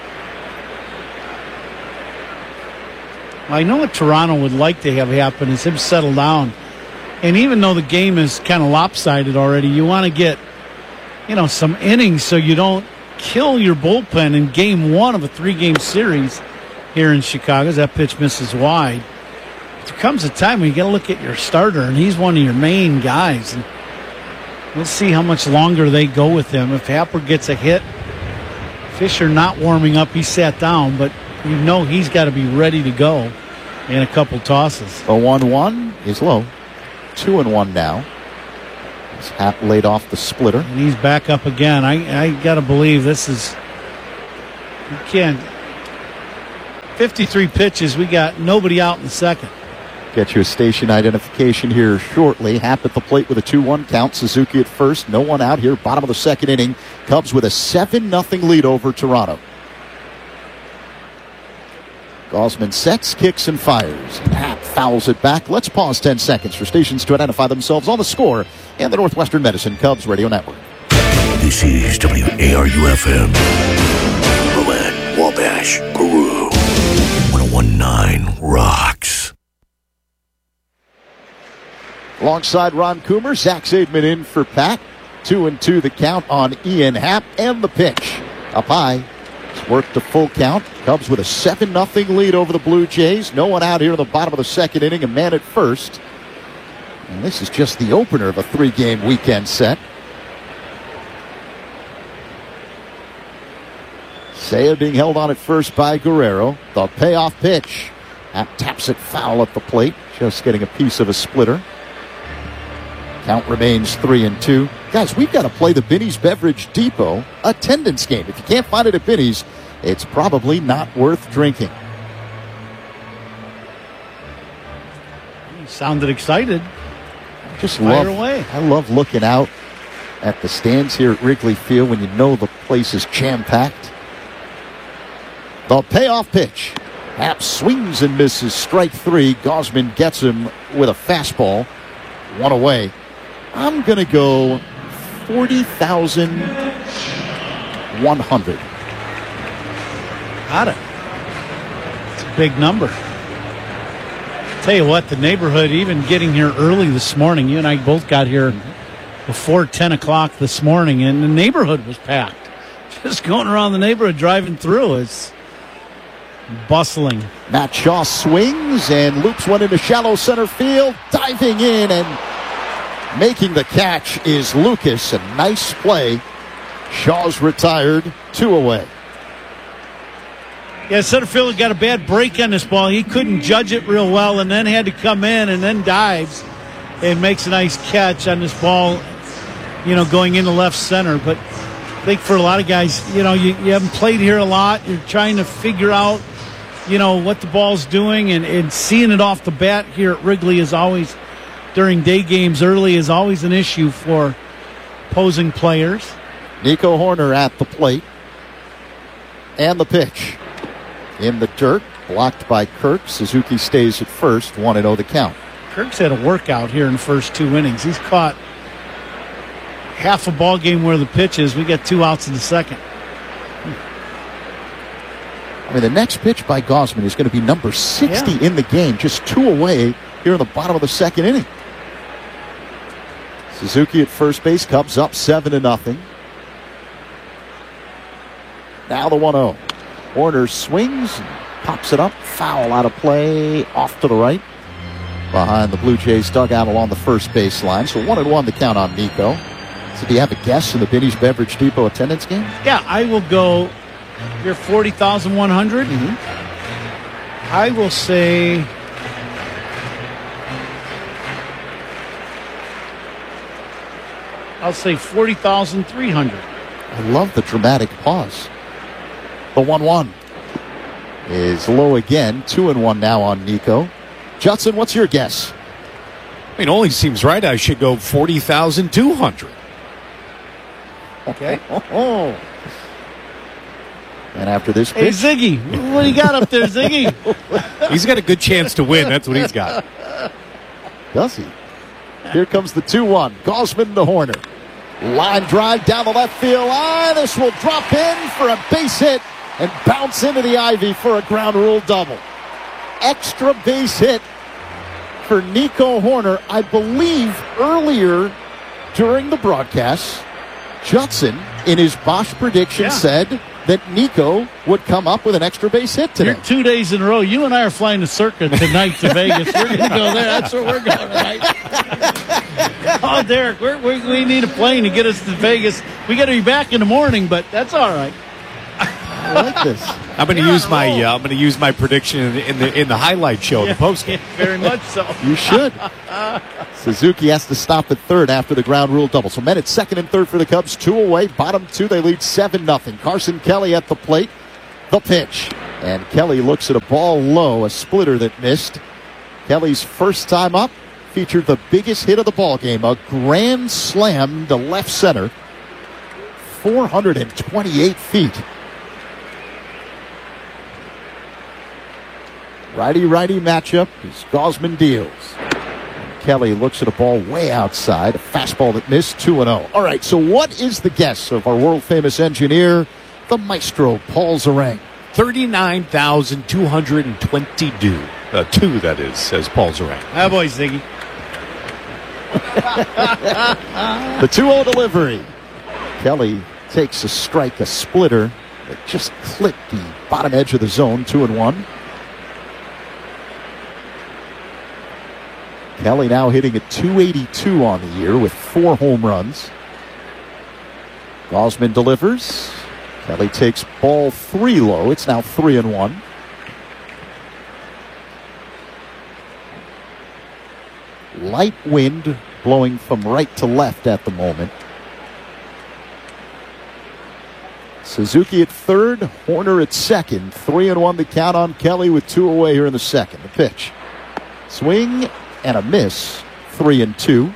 I know what Toronto would like to have happen is him settle down. And even though the game is kind of lopsided already, you want to get, some innings so you don't kill your bullpen in game one of a 3-game series here in Chicago. As that pitch misses wide. There comes a time when you got to look at your starter, and he's one of your main guys. And we'll see how much longer they go with him. If Happer gets a hit, Fisher not warming up, he sat down, but you know he's got to be ready to go in a couple tosses. A 1-1 is low. 2-1 now. As Happ laid off the splitter. And he's back up again. I got to believe this is... You can't... 53 pitches. We got nobody out in the second. Get you a station identification here shortly. Happ at the plate with a 2-1 count. Suzuki at first. No one out here. Bottom of the second inning. Cubs with a 7-0 lead over Toronto. Gausman sets, kicks, and fires. And Happ fouls it back. Let's pause 10 seconds for stations to identify themselves on the score and the Northwestern Medicine Cubs Radio Network. This is WARU-FM. Rowan, Wabash, Peru. 101.9 rocks. Alongside Ron Coomer, Zach Zaidman in for Pat. 2-2 the count on Ian Happ, and the pitch. Up high. It's worked a full count. Cubs with a 7-0 lead over the Blue Jays. No one out here in the bottom of the second inning. A man at first. And this is just the opener of a 3-game weekend set. Seiya being held on at first by Guerrero. The payoff pitch. Happ taps it foul at the plate. Just getting a piece of a splitter. Count remains 3-2. Guys, we've got to play the Binny's Beverage Depot attendance game. If you can't find it at Binny's, it's probably not worth drinking. He sounded excited. I love looking out at the stands here at Wrigley Field when you know the place is jam-packed. The payoff pitch. Happ swings and misses. Strike 3. Gausman gets him with a fastball. One away. I'm going to go 40,100. Got it. It's a big number. Tell you what, the neighborhood, even getting here early this morning, you and I both got here before 10 o'clock this morning, and the neighborhood was packed. Just going around the neighborhood, driving through, it's bustling. Matt Shaw swings and loops one into shallow center field. Diving in and making the catch is Lucas. A nice play. Shaw's retired. 2 away. Yeah, center fielder got a bad break on this ball. He couldn't judge it real well and then had to come in and then dives and makes a nice catch on this ball, going into left center. But I think for a lot of guys, you haven't played here a lot. You're trying to figure out, what the ball's doing and seeing it off the bat here at Wrigley is always, during day games early, is always an issue for opposing players. Nico Horner at the plate. And the pitch. In the dirt, blocked by Kirk. Suzuki stays at first, 1-0 the count. Kirk's had a workout here in the first 2 innings. He's caught half a ball game where the pitch is. We got 2 outs in the second. I mean, the next pitch by Gausman is going to be number 60 in the game, just 2 away here in the bottom of the second inning. Suzuki at first base, Cubs up 7-0. Now the 1-0. Horner swings, pops it up, foul out of play, off to the right. Behind the Blue Jays dugout along the first baseline. So 1-1 the count on Nico. So do you have a guess in the Binny's Beverage Depot attendance game? Yeah, I will go. You're 40,100. I will say. I'll say 40,300. I love the dramatic pause. The 1-1 is low again. 2-1 now on Nico. Judson, what's your guess? It only seems right. I should go 40,200. Okay. And after this pitch. Hey, Ziggy, what do you got up there, Ziggy? He's got a good chance to win. That's what he's got. Does he? Here comes the 2-1. Gausman to Horner. Line drive down the left field line. This will drop in for a base hit and bounce into the ivy for a ground rule double. Extra base hit for Nico Horner. I believe earlier during the broadcast, Judson in his Bosch prediction said that Nico would come up with an extra base hit today. You're 2 days in a row. You and I are flying the circuit tonight to Vegas. We're going to go there. That's where we're going tonight. Oh, Derek, we need a plane to get us to Vegas. We got to be back in the morning, but that's all right. I like this. I'm going to use my prediction in the highlight show, the post game. Very much so. You should. Suzuki has to stop at third after the ground rule double. So men at second and third for the Cubs, 2 away. Bottom 2, they lead 7-0. Carson Kelly at the plate. The pitch. And Kelly looks at a ball low, a splitter that missed. Kelly's first time up featured the biggest hit of the ball game, a grand slam to left center. 428 feet. Righty-righty matchup as Gausman deals. Kelly looks at a ball way outside, a fastball that missed, 2-0. All right, so what is the guess of our world-famous engineer, the maestro, Paul Zarang? 39,222. 2, that is, says Paul Zarang. Ah, boy, Ziggy. The 2-0 delivery. Kelly takes a strike, a splitter that just clipped the bottom edge of the zone, 2-1. Kelly now hitting at .282 on the year with 4 home runs. Gausman delivers. Kelly takes ball 3 low. It's now 3-1. Light wind blowing from right to left at the moment. Suzuki at third, Horner at second. 3-1 the count on Kelly with 2 away here in the second. The pitch. Swing and a miss, 3-2.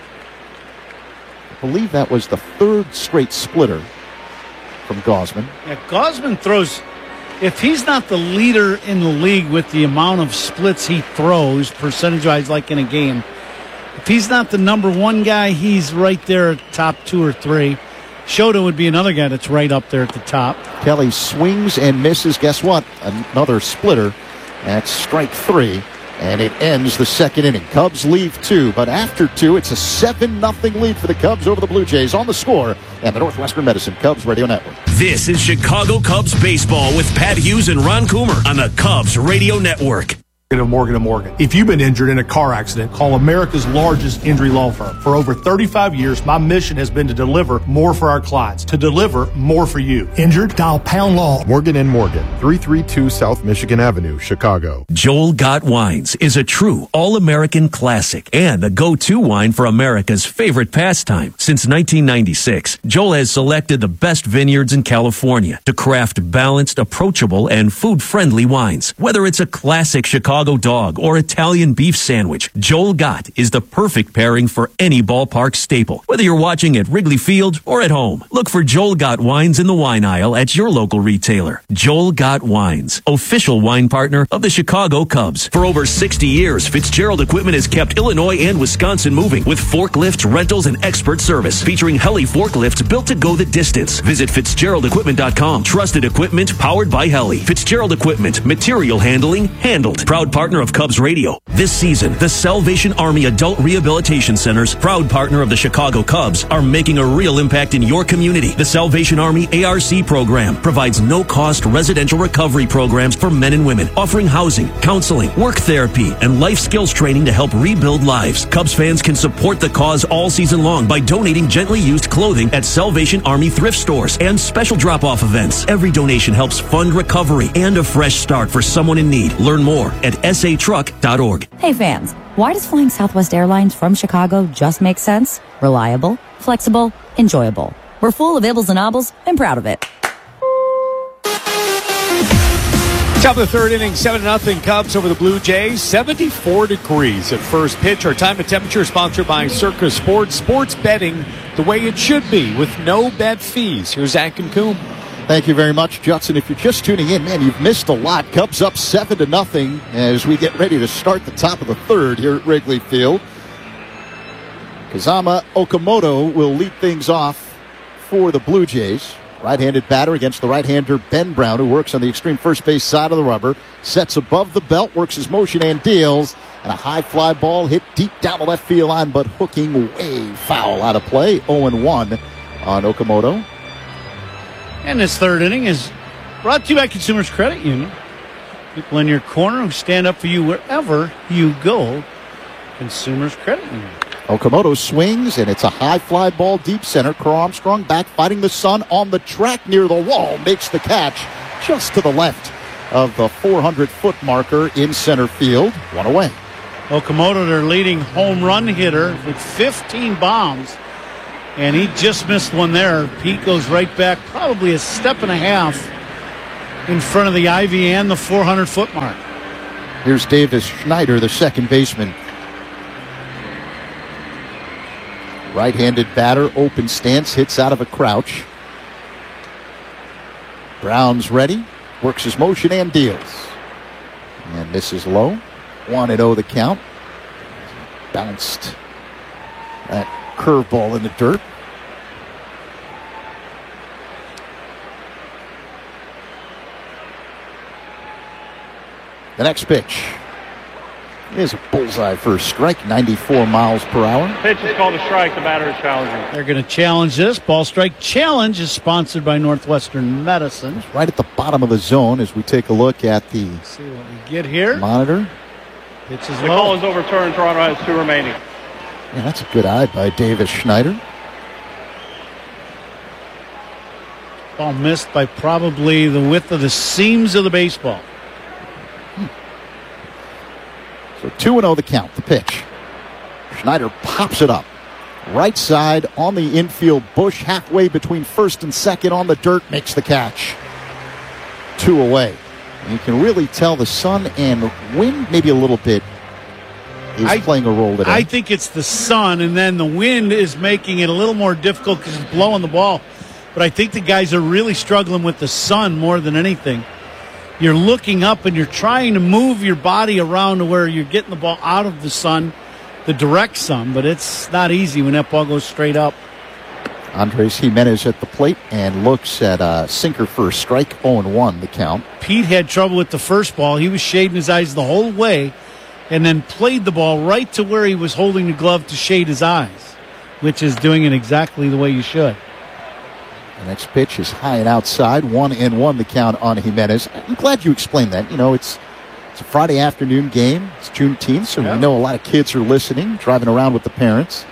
I believe that was the 3rd straight splitter from Gausman. Yeah, Gausman throws, if he's not the leader in the league with the amount of splits he throws, percentage-wise, like in a game, if he's not the number 1 guy, he's right there at top 2 or 3. Shota would be another guy that's right up there at the top. Kelly swings and misses. Guess what? Another splitter. That's strike 3. And it ends the second inning. Cubs leave 2, but after 2, it's a 7-0 lead for the Cubs over the Blue Jays on The Score and the Northwestern Medicine Cubs Radio Network. This is Chicago Cubs baseball with Pat Hughes and Ron Coomer on the Cubs Radio Network. Morgan & Morgan. If you've been injured in a car accident, call America's largest injury law firm. For over 35 years, my mission has been to deliver more for our clients, to deliver more for you. Injured? Dial Pound Law. Morgan & Morgan, 332 South Michigan Avenue, Chicago. Joel Gott Wines is a true all-American classic and the go-to wine for America's favorite pastime. Since 1996, Joel has selected the best vineyards in California to craft balanced, approachable, and food-friendly wines. Whether it's a classic Chicago dog or Italian beef sandwich, Joel Gott is the perfect pairing for any ballpark staple. Whether you're watching at Wrigley Field or at home, look for Joel Gott Wines in the wine aisle at your local retailer. Joel Gott Wines, official wine partner of the Chicago Cubs. For over 60 years, Fitzgerald Equipment has kept Illinois and Wisconsin moving with forklifts, rentals, and expert service. Featuring heli forklifts built to go the distance. Visit FitzgeraldEquipment.com. Trusted equipment powered by Heli. Fitzgerald Equipment, material handling handled. Proud partner of Cubs Radio. This season, the Salvation Army Adult Rehabilitation Centers, proud partner of the Chicago Cubs, are making a real impact in your community. The Salvation Army ARC program provides no-cost residential recovery programs for men and women, offering housing, counseling, work therapy, and life skills training to help rebuild lives. Cubs fans can support the cause all season long by donating gently used clothing at Salvation Army thrift stores and special drop-off events. Every donation helps fund recovery and a fresh start for someone in need. Learn more at satruck.org. Hey fans, why does flying Southwest Airlines from Chicago just make sense? Reliable, flexible, enjoyable. We're full of ibbles and obbles and proud of it. Top of the third inning, 7-0 Cubs over the Blue Jays. 74 degrees at first pitch. Our time and temperature sponsored by Circus Sports. Sports betting the way it should be with no bet fees. Here's Zach and Coombe. Thank you very much, Judson. If you're just tuning in, man, you've missed a lot. Cubs up 7-0 as we get ready to start the top of the third here at Wrigley Field. Kazama Okamoto will lead things off for the Blue Jays. Right-handed batter against the right-hander Ben Brown, who works on the extreme first base side of the rubber. Sets above the belt, works his motion and deals. And a high fly ball hit deep down the left field line, but hooking way foul out of play. 0-1 on Okamoto. And this third inning is brought to you by Consumers Credit Union. People in your corner who stand up for you wherever you go. Consumers Credit Union. Okamoto swings, and it's a high fly ball deep center. Kerr Armstrong back fighting the sun on the track near the wall. Makes the catch just to the left of the 400-foot marker in center field. One away. Okamoto, their leading home run hitter with 15 bombs. And he just missed one there. Pete goes right back, probably a step and a half in front of the ivy and the 400-foot mark. Here's Davis Schneider, the second baseman. Right-handed batter, open stance, hits out of a crouch. Brown's ready, works his motion and deals. And this is low. 1-0 the count. Bounced that curveball in the dirt. The next pitch is a bullseye for a strike, 94 miles per hour. Pitch is called a strike. The batter is challenging. They're going to challenge this. Ball strike challenge is sponsored by Northwestern Medicine. It's right at the bottom of the zone as we take a look at the see what we get here. Monitor. Pitch is the low. call is overturned. Toronto has 2 remaining. Yeah, that's a good eye by Davis Schneider. Ball missed by probably the width of the seams of the baseball. So 2-0 the count, the pitch. Schneider pops it up. Right side on the infield bush, halfway between first and second on the dirt, makes the catch. 2 away. And you can really tell the sun and wind, maybe a little bit, is playing a role today. I think it's the sun, and then the wind is making it a little more difficult because it's blowing the ball. But I think the guys are really struggling with the sun more than anything. You're looking up and you're trying to move your body around to where you're getting the ball out of the sun, the direct sun, but it's not easy when that ball goes straight up. Andres Jimenez at the plate and looks at a sinker for a strike, 0-1 the count. Pete had trouble with the first ball. He was shading his eyes the whole way and then played the ball right to where he was holding the glove to shade his eyes, which is doing it exactly the way you should. The next pitch is high and outside, 1-1 the count on Jimenez. I'm glad you explained that. You know, it's a Friday afternoon game. It's Juneteenth, so we know a lot of kids are listening, driving around with the parents.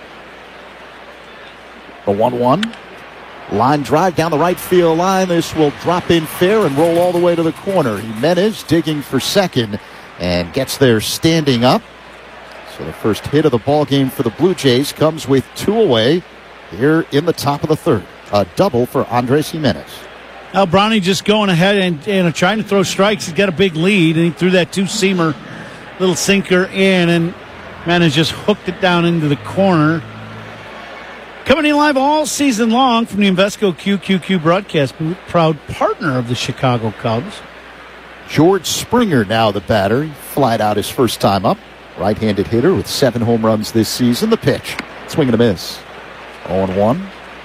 The 1-1. Line drive down the right field line. This will drop in fair and roll all the way to the corner. Jimenez digging for second and gets there standing up. So the first hit of the ball game for the Blue Jays comes with 2 away here in the top of the third. A double for Andres Jimenez. Now Brownie just going ahead and trying to throw strikes. He's got a big lead, and he threw that 2-seamer, little sinker in, and Jimenez just hooked it down into the corner. Coming in live all season long from the Invesco QQQ broadcast booth, proud partner of the Chicago Cubs. George Springer now the batter. He flied out his first time up. Right-handed hitter with 7 home runs this season. The pitch. Swing and a miss. 0-1.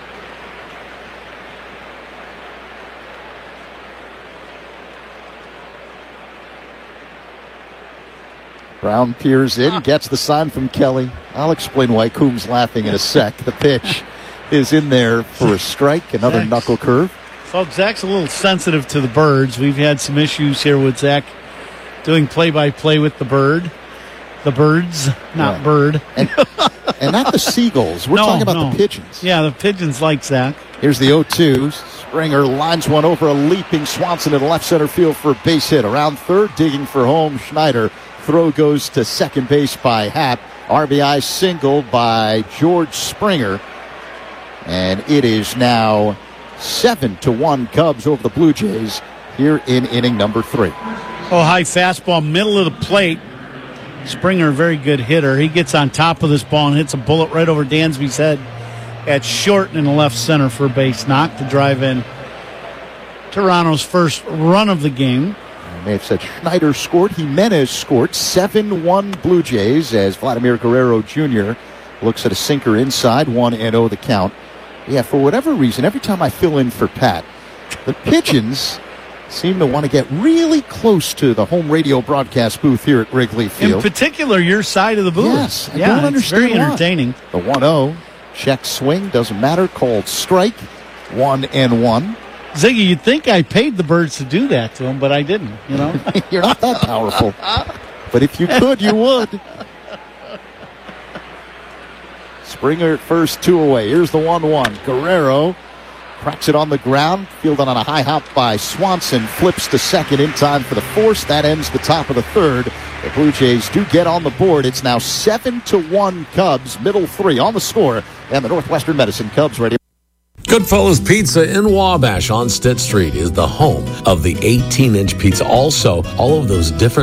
Brown peers in, gets the sign from Kelly. I'll explain why Coombs laughing in a sec. The pitch is in there for a strike, another knuckle curve. So Zach's a little sensitive to the birds. We've had some issues here with Zach doing play-by-play with the bird. The birds, not bird. And not the seagulls. We're talking about the pigeons. Yeah, the pigeons like Zach. Here's the 0-2. Springer lines one over a leaping Swanson in left center field for a base hit. Around third, digging for home, Schneider. Throw goes to second base by Happ. RBI single by George Springer. And it is now 7-1 Cubs over the Blue Jays here in inning number 3. High fastball, middle of the plate. Springer, a very good hitter. He gets on top of this ball and hits a bullet right over Dansby's head at short and in the left center for a base knock to drive in Toronto's first run of the game. May have said Schneider scored. Jimenez scored. 7-1 Blue Jays as Vladimir Guerrero Jr. looks at a sinker inside. 1-0 the count. Yeah, for whatever reason, every time I fill in for Pat, the pigeons seem to want to get really close to the home radio broadcast booth here at Wrigley Field. In particular, your side of the booth. Yes, I don't understand very entertaining. The 1-0, check swing, doesn't matter, called strike. 1-1. Ziggy, you'd think I paid the Birds to do that to him, but I didn't, you know? You're not that powerful. But if you could, you would. Springer at first, 2 away. Here's the 1-1. Guerrero cracks it on the ground. Fielded on a high hop by Swanson. Flips to second in time for the force. That ends the top of the third. The Blue Jays do get on the board. It's now 7-1 Cubs. Middle 3 on the score. And the Northwestern Medicine Cubs ready. Goodfellas Pizza in Wabash on Stitt Street is the home of the 18-inch pizza. Also, all of those different